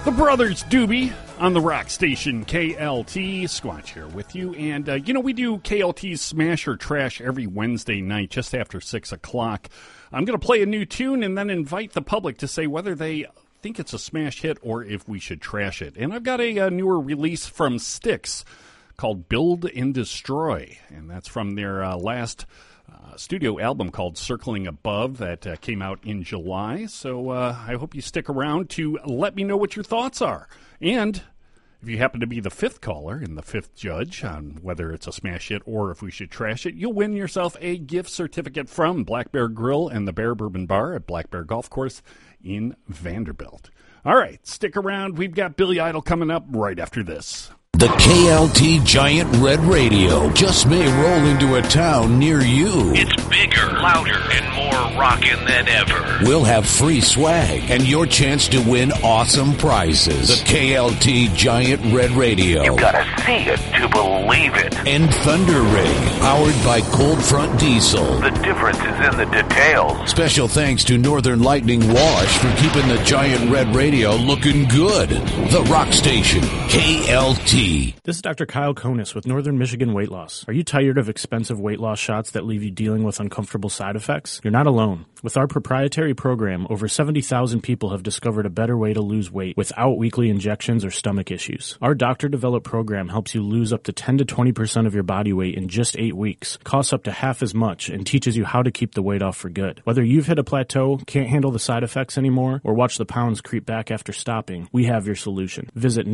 The Brothers Doobie on the rock station KLT. Squatch here with you. And, we do KLT's Smash or Trash every Wednesday night just after 6 o'clock. I'm going to play a new tune and then invite the public to say whether they think it's a smash hit or if we should trash it. And I've got a newer release from Styx called Build and Destroy. And that's from their last studio album called Circling Above that came out in July. So I hope you stick around to let me know what your thoughts are. And if you happen to be the fifth caller and the fifth judge on whether it's a smash hit or if we should trash it, you'll win yourself a gift certificate from Black Bear Grill and the Bear Bourbon Bar at Black Bear Golf Course in Vanderbilt. All right, stick around. We've got Billy Idol coming up right after this. The KLT Giant Red Radio just may roll into a town near you. It's bigger, louder, and more rockin' than ever. We'll have free swag and your chance to win awesome prizes. The KLT Giant Red Radio. You gotta see it to believe it. And Thunder Rig, powered by Cold Front Diesel. The difference is in the details. Special thanks to Northern Lightning Wash for keeping the Giant Red Radio looking good. The rock station, KLT. This is Dr. Kyle Konis with Northern Michigan Weight Loss. Are you tired of expensive weight loss shots that leave you dealing with uncomfortable side effects? You're not alone. With our proprietary program, over 70,000 people have discovered a better way to lose weight without weekly injections or stomach issues. Our doctor-developed program helps you lose up to 10 to 20% of your body weight in just 8 weeks, costs up to half as much, and teaches you how to keep the weight off for good. Whether you've hit a plateau, can't handle the side effects anymore, or watch the pounds creep back after stopping, we have your solution. Visit